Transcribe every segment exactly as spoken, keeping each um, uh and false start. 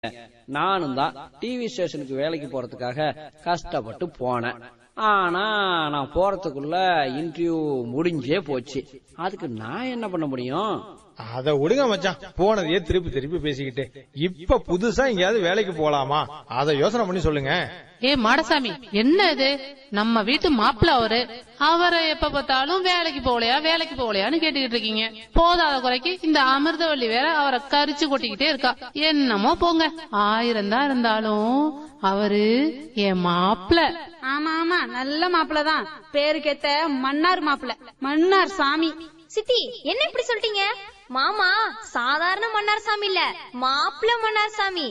நானும் தான் டிவி ஸ்டேஷனுக்கு வேலைக்கு போறதுக்காக கஷ்டப்பட்டு போனேன். ஆனா நான் போறதுக்குள்ள இன்டர்வியூ முடிஞ்சே போச்சு. அதுக்கு நான் என்ன பண்ண முடியும்? அத விடுங்க மச்சான், போனதையே திருப்பி திருப்பி பேசிக்கிட்டு இப்ப புதுசா எங்கேயாவது வேலைக்கு போலாமா அத யோசனை பண்ணி சொல்லுங்க. ஏ மாடசாமி, என்ன இது? நம்ம வீட்டு மாப்பிள்ள அவரு, அவரை எப்ப பார்த்தாலும் வேலைக்கு போகலையா வேலைக்கு போகலையான்னு கேட்டுக்கிட்டு இருக்கீங்க. போதாத குறைக்கு இந்த அமிர்தவள்ளி வேற அவரை கரிச்சு கொட்டிக்கிட்டே இருக்கா. என்னமோ போங்க, ஆயிரம் தான் இருந்தாலும் அவரு என் மாப்பிள்ள. ஆமா ஆமா, நல்ல மாப்பிள்ள தான். பேருக்கேத்த மன்னார் மாப்பிள்ள, மன்னார் சாமி. சித்தி, என்ன இப்படி சொல்லிட்டீங்க? மாமா சாதாரண மன்னார் சாமி இல்ல, மாப்பிள்ள மன்னார் சாமி.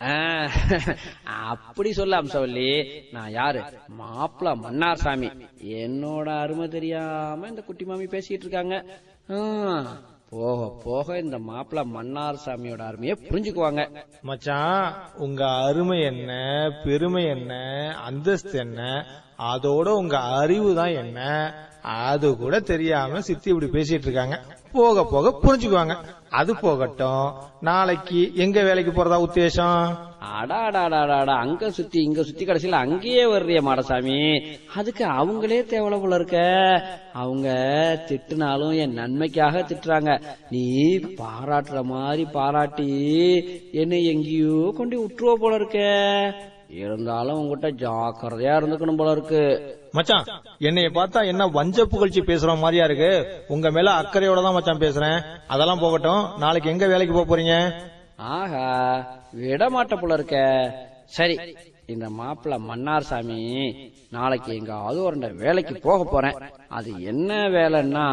அப்படி சொல்ல அம்சவல்லி, நான் யாரு? மாப்பிள்ள மன்னார் சாமி. என்னோட அருமை தெரியாம இந்த குட்டி மாமி பேசிட்டு இருக்காங்க. போக போக இந்த மாப்பிள்ள மன்னார் சாமியோட அருமையை புரிஞ்சுக்குவாங்க. மச்சான், உங்க அருமை என்ன, பெருமை என்ன, அந்தஸ்து என்ன, அதோட உங்க அறிவு தான் என்ன, அது கூட தெரியாம சித்தி இப்படி பேசிட்டு இருக்காங்க. போக போக புரிஞ்சுக்குவாங்க. அது போகட்டும், நாளைக்கு எங்க வேலைக்கு போறதா உத்தேசம்? அடாடாடாடா, அங்க சுத்தி இங்க சுத்தி கடைசியில அங்கேயே வர்றிய மாடசாமி. அதுக்கு அவங்களே தேவலை போல இருக்க. அவங்க திட்டுனாலும் என் நன்மைக்காக திட்டுறாங்க. நீ பாராட்டுற மாதிரி பாராட்டி என்னை எங்கேயோ கொண்டு விட்டுருவ போல இருக்க. இருந்தாலும் உங்ககிட்ட ஜாக்கிரதையா இருந்துக்கணும் போல இருக்கு. மச்சான், என்னைய பார்த்தா என்ன வஞ்ச புகழ்ச்சி பேசுற மாதிரியா இருக்கு? உங்க மேல அக்கறையோட தான் மச்சான் பேசுறேன். அதெல்லாம் போகட்டும், நாளைக்கு எங்க வேலைக்கு போக போறீங்க? ஆஹா, விட மாட்ட போல இருக்க. சரி, இந்த மாப்பிள்ள மன்னார் சாமி நாளைக்கு எங்காவது ஒரு வேலைக்கு போக போறேன். அது என்ன வேலைன்னா,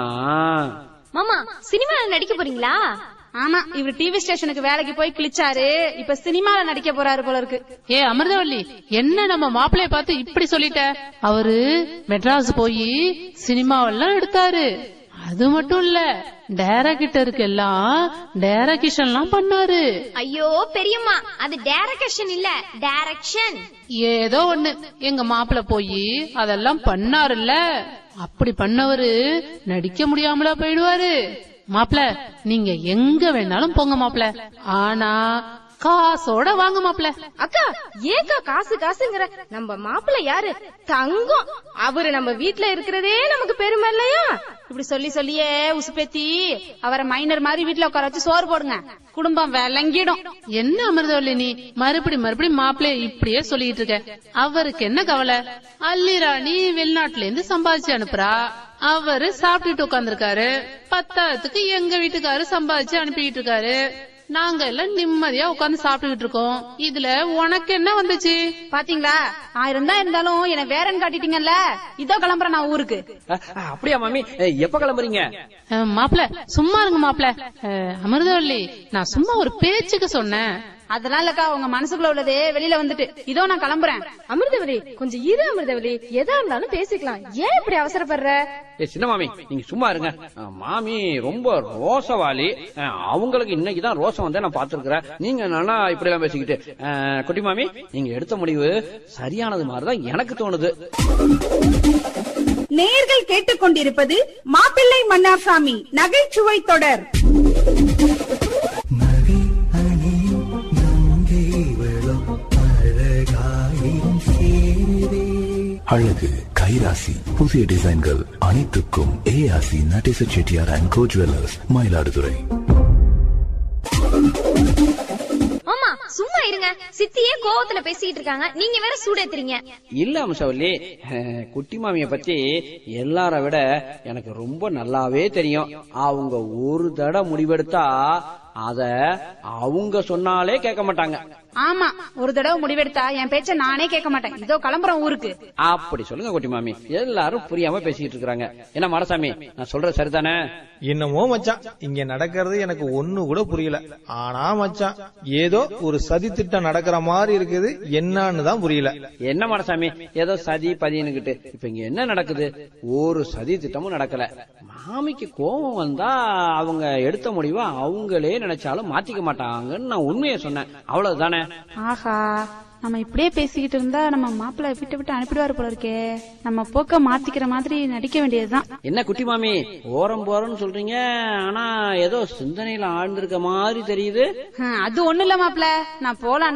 மாமா சினிமால நடிக்க போறீங்களா? ஆமா, இவர் டிவி ஸ்டேஷனுக்கு வேலைக்கு போய் கிழிச்சாரு, இப்ப சினிமால நடிக்க போறாரு போல இருக்கு. ஏ அமிர்தவள்ளி, என்ன நம்ம மாப்பிள்ளைய பார்த்து இப்படி சொல்லிட்ட? அவரு மெட்ராஸ் போய் சினிமாவெல்லாம் எடுத்தாரு. அது மட்டும் இல்ல, டைரக்டருக்கு எல்லாம் டைரக்ஷன் எல்லாம் பண்ணாரு. ஐயோ பெரியம்மா, அது டைரக்ஷன் இல்ல, டைரக்ஷன். ஏதோ ஒண்ணு, எங்க மாப்பிள்ள போய் அதெல்லாம் பண்ணாருல்ல. அப்படி பண்ணவரு நடிக்க முடியாமலா போயிடுவாரு? மாப்பிள்ள, நீங்க எங்க வேணாலும் போங்க மாப்பிள்ள, ஆனா காசோட வாங்க மாப்பிள்ள. அக்கா, ஏக்கா காசு காசுங்கிற? நம்ம மாப்பிள்ள யாரு? தங்கம். அவரு நம்ம வீட்டுல இருக்கிறதே நமக்கு பெருமை இல்லையா? இப்படி சொல்லி சொல்லியே உசுப்பேத்தி அவரை மைனர் மாதிரி வீட்டுல உட்கார வச்சு சோறு போடுங்க, குடும்பம் விளங்கிடும். என்ன அமிர்தவள்ளி, நீ மறுபடி மறுபடி மாப்பிள்ளைய இப்படியே சொல்லிட்டு இருக்க. அவருக்கு என்ன கவலை? அல்லிராணி வெளிநாட்டுல இருந்து சம்பாதிச்சு அனுப்புறா, அவரு சாப்பிட்டுட்டு உட்கார்ந்துருக்காரு. பத்தாயிரத்துக்கு எங்க வீட்டுக்காரு சம்பாதிச்சு அனுப்பிட்டு இருக்காரு. நாங்க எல்லாம் நிம்மதியா உட்கார்ந்து சாப்பிட்டுக்கிட்டு இருக்கோம். இதுல உனக்கு என்ன வந்துச்சு? பாத்தீங்களா, ஆயிரம் தான் இருந்தாலும் என்ன வேறன்னு காட்டிட்டீங்கல்ல. இதோ கிளம்புறேன் நான் ஊருக்கு. அப்படியா மாமி? எப்ப கிளம்புறீங்க? மாப்பிள்ள சும்மா இருங்க மாப்பிள்ள. அமிர்தவள்ளி, நான் சும்மா ஒரு பேச்சுக்கு சொன்னேன். அதெல்லாம் இல்லக்கா, உங்க மனசுக்குள்ள உள்ளதே வெளியில வந்துட்டு இதோ நான் கிளம்புறேன். அமிர்தவள்ளி, கொஞ்சம் இரு அமிர்தவள்ளி, எதா இருந்தாலும் பேசிக்கலாம். ஏன் இப்படி அவசரப்படுற? ஏ சின்ன மாமி, நீங்க சும்மா இருங்க. மாமி ரொம்ப ரோசவாளி. அவங்களுக்கு இன்னைக்குதான் ரோசம் வந்து நான் பாத்துருக்கிறேன். நீங்க நானா இப்படி எல்லாம் பேசிக்கிட்டு. குட்டி மாமி, நீங்க எடுத்த முடிவு சரியானது மாதிரிதான் எனக்கு தோணுது. நேயர்கள் கேட்டுக்கொண்டிருப்பது மாப்பிள்ளை மன்னார் சாமி நகைச்சுவை தொடர். அழகு கைராசி புதிய டிசைன்கள் அனைத்துக்கும் ஏஆசி Natesa Chettiar and go jewellers, Mayiladuthurai. மாமா சும்மா இருங்க, சித்தியே கோவத்துல பேசிட்டு இருக்காங்க, நீங்க வேற சூடேத்துறீங்க. இல்ல அம்சவல்லி, குட்டி மாமிய பத்தி எல்லார விட எனக்கு ரொம்ப நல்லாவே தெரியும். அவங்க ஒரு தடவை முடிவெடுத்தா அத அவங்க சொன்னாலே கேட்க மாட்டாங்க. ஆமா, ஒரு தடவை முடிவெடுத்தா என் பேச்ச நானே கேட்க மாட்டேன். இதோ கிளம்புறேன் ஊருக்கு. அப்படி சொல்லுங்க குட்டி மாமி. எல்லாரும் புரியாம பேசிட்டு இருக்காங்க. என்ன மாடசாமி, நான் சொல்ற சரிதானே? என்னமோ மச்சான், இங்க நடக்கிறது எனக்கு ஒண்ணு கூட புரியல. ஆனா மச்சான், ஏதோ ஒரு சதி திட்டம் நடக்கிற மாதிரி இருக்குது. என்னன்னு தான் புரியல. என்ன மாடசாமி, ஏதோ சதி பதினுகிட்டு இப்ப இங்க என்ன நடக்குது? ஒரு சதி திட்டமும் நடக்கல. மாமிக்கு கோபம் வந்தா அவங்க எடுத்த முடிவை அவங்களே நினைச்சாலும் மாத்திக்க மாட்டாங்கன்னு நான் உண்மையை சொன்னேன். அவ்வளவுதானே? ஆஹா, நம்ம இப்படியே பேசிக்கிட்டு இருந்தா நம்ம மாப்பிள்ள விட்டு விட்டு அனுப்பிடுவாரு போல இருக்கே. நம்ம போக்க மாத்திக்கிற மாதிரி நடிக்க வேண்டியதுதான். என்ன குட்டி மாமி, ஓரம் போறோம்னு சொல்றீங்க, ஆனா ஏதோ சிந்தனையில ஆழ்ந்திருக்க மாதிரி தெரியுது. அது ஒண்ணு இல்ல மாப்பிள்ள, நான் போலாம்